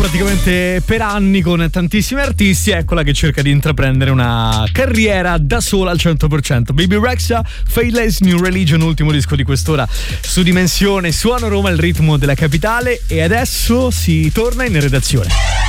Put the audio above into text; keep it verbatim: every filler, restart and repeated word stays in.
praticamente per anni con tantissimi artisti, eccola che cerca di intraprendere una carriera da sola al cento per cento. Bebe Rexha, Faithless, New Religion, ultimo disco di quest'ora su Dimensione, Suono Roma, il ritmo della capitale, e adesso si torna in redazione.